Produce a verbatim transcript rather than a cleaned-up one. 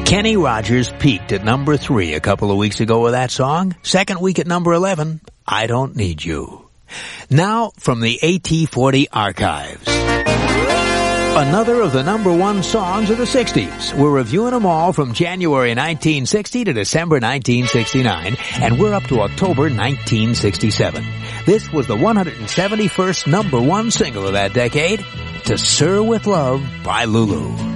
Kenny Rogers peaked at number three a couple of weeks ago with that song. Second week at number eleven, I Don't Need You. Now, from the A T forty archives. Another of the number one songs of the sixties. We're reviewing them all from January nineteen sixty to December nineteen sixty-nine, and we're up to October nineteen sixty-seven. This was the one hundred seventy-first number one single of that decade, To Sir With Love by Lulu.